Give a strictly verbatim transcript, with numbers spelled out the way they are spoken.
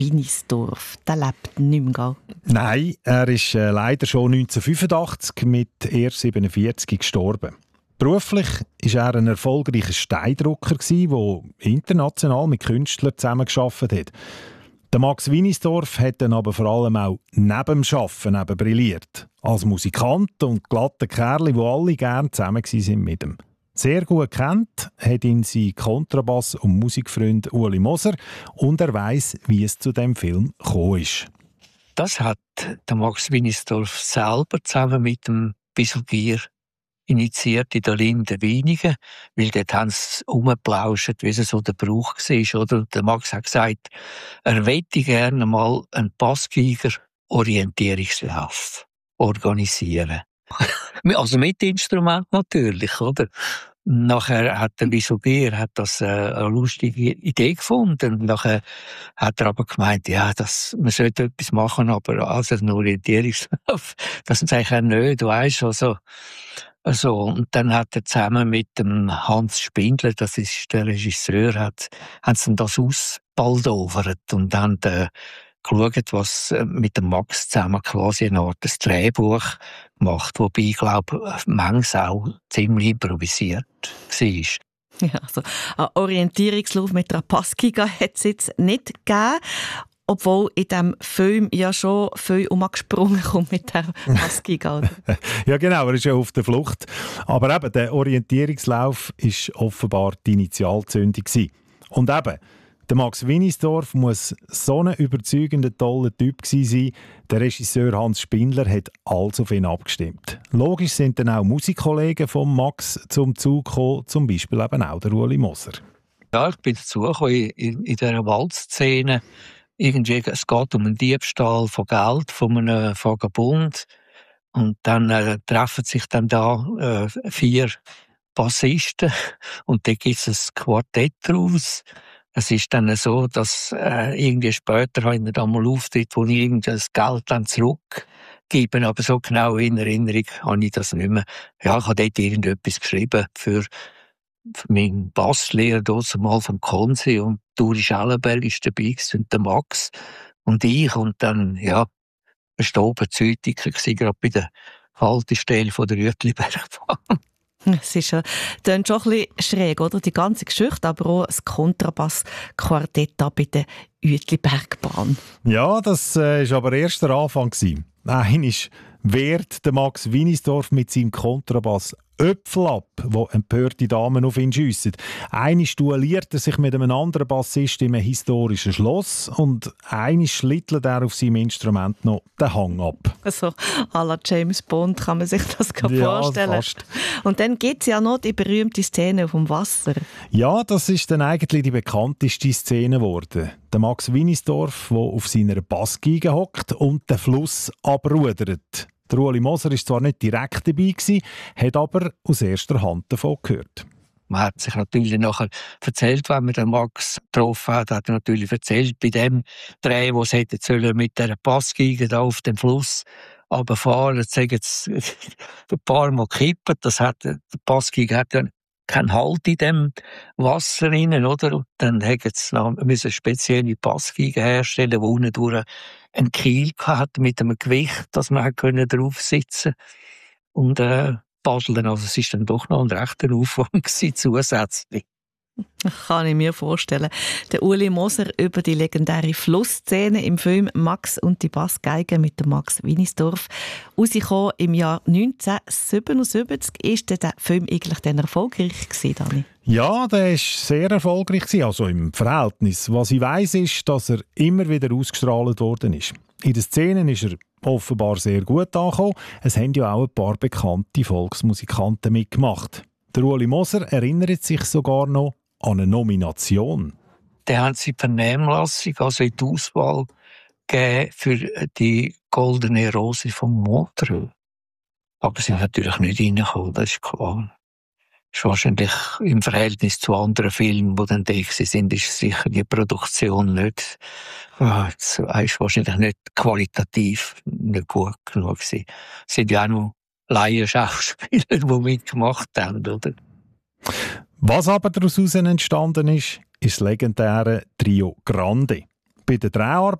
Winisdorf, der lebt nicht mehr, gell? Nein, er ist äh, leider schon neunzehnhundertfünfundachtzig mit erst siebenundvierzig gestorben. Beruflich war er ein erfolgreicher Steindrucker, der international mit Künstlern zusammengearbeitet hat. Der Max Winisdorf hat dann aber vor allem auch neben dem Arbeiten eben brilliert. Als Musikant und glatter Kerl, wo alle gerne zusammen waren mit ihm. Sehr gut kennt hat ihn sein Kontrabass- und Musikfreund Ueli Moser und er weiss, wie es zu dem Film gekommen ist. Das hat der Max Winisdorf selber zusammen mit dem Biselgier initiiert in der Linde Wienigen, weil dort haben sie rumgeplauscht, wie es so der Brauch war. Oder? Der Max hat gesagt, er möchte gerne mal einen Bassgiger-Orientierungslauf organisieren. Also mit Instrument natürlich, oder? Nachher hat der Biselgier hat das äh, eine lustige Idee gefunden. Nachher hat er aber gemeint, ja, das, man sollte etwas machen, aber als ein Orientierungslauf, das ist eigentlich auch nicht, weisst du, also, also, und dann hat er zusammen mit dem Hans Spindler, das ist der Regisseur, hat, haben sie das ausbaldowert und dann äh, geschaut, was mit dem Max zusammen quasi eine Art des Drehbuch gemacht, wobei ich glaube, manches auch ziemlich improvisiert war. Ja, also einen Orientierungslauf mit einer Passgiga hat es jetzt nicht gegeben. Obwohl in diesem Film ja schon viel umgesprungen kommt mit der Passgiga. Ja genau, er ist ja auf der Flucht. Aber eben, der Orientierungslauf war offenbar die Initialzündung. Und eben, der Max Winisdorf muss so ein überzeugender, toller Typ gewesen sein. Der Regisseur Hans Spindler hat also auf ihn abgestimmt. Logisch sind dann auch Musikkollegen von Max zum Zug gekommen, zum Beispiel eben auch der Ueli Moser. Ja, ich bin dazugekommen in, in, in dieser Waldszene. Irgendwie, es geht um einen Diebstahl von Geld von einem Vagabund. Und dann äh, treffen sich dann da äh, vier Bassisten und da gibt es ein Quartett daraus. Es ist dann so, dass äh, irgendwie später habe ich nicht einmal Auftritt, wo ich irgendwie das Geld dann zurückgebe. Aber so genau in Erinnerung habe ich das nicht mehr. Ja, ich habe dort irgendetwas geschrieben für, für meinen Basslehrer, dort mal vom Konsi, und Duri Schellenberg ist dabei und der Max und ich. Und dann, ja, ich war oben Zütiker, gerade bei der Haltestelle von der Rütlibergbahn. Es ist ja, klingt schon ein bisschen schräg, oder? Die ganze Geschichte, aber auch das Kontrabass-Quartett bei der Uetlibergbahn. Ja, das war äh, aber erst der Anfang. Einmal wehrt der Max Winisdorf mit seinem Kontrabass Äpfel ab, wo empörte Damen auf ihn schiessen. Einmal duelliert er sich mit einem anderen Bassist in einem historischen Schloss und einmal schlittelt er auf seinem Instrument noch den Hang ab. Also à la James Bond kann man sich das ja, vorstellen. Fast. Und dann gibt es ja noch die berühmte Szene auf dem Wasser. Ja, das ist dann eigentlich die bekannteste Szene geworden. Der Max Winisdorf, der auf seiner Bassgeige hockt und den Fluss abrudert. Der Ueli Moser war zwar nicht direkt dabei, hat aber aus erster Hand davon gehört. Man hat sich natürlich nachher erzählt, wenn man den Max getroffen hat, hat er natürlich erzählt, bei dem Dreh, wo es hätte sollen mit dieser Passgeige da auf dem Fluss runterfahren, jetzt sagen sie ein paar Mal kippen, das hat, der Passgeige hat ja keinen Halt in dem Wasser rein, oder? Und dann mussten sie spezielle Passgeigen herstellen, die unten durch einen Kiel hatte mit einem Gewicht, dass man drauf sitzen konnte. Und äh, paddeln, also es war dann doch noch ein rechter Aufwand zusätzlich. Kann ich mir vorstellen. Der Ueli Moser über die legendäre Flussszene im Film «Max und die Bassgeige» mit dem Max Winisdorf. Rausgekommen im Jahr neunzehnhundertsiebenundsiebzig. Ist der Film eigentlich dann erfolgreich gewesen, Dani? Ja, der war sehr erfolgreich, also im Verhältnis. Was ich weiss, ist, dass er immer wieder ausgestrahlt worden ist. In den Szenen ist er offenbar sehr gut angekommen. Es haben ja auch ein paar bekannte Volksmusikanten mitgemacht. Der Ueli Moser erinnert sich sogar noch an eine Nomination. Da haben sie die Vernehmlassung, also in die Auswahl gegeben für die Goldene Rose von Montreux. Aber sie sind natürlich nicht reingekommen, das ist klar. Ist wahrscheinlich im Verhältnis zu anderen Filmen, die dann da sind, ist sicher die Produktion nicht, oh, ist wahrscheinlich nicht qualitativ nicht gut genug gewesen. Es sind ja auch noch Laienschauspieler, die mitgemacht haben, oder? Was aber daraus entstanden ist, ist das legendäre Trio Grande. bei den Dreharbeiten